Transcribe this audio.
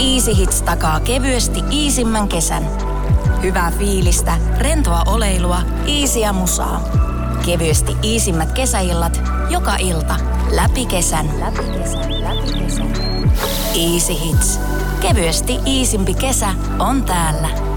Easy Hits takaa kevyesti iisimmän kesän. Hyvää fiilistä, rentoa oleilua, iisiä musaa. Kevyesti iisimmät kesäillat, joka ilta, läpi kesän. Easy Hits. Kevyesti iisimpi kesä on täällä.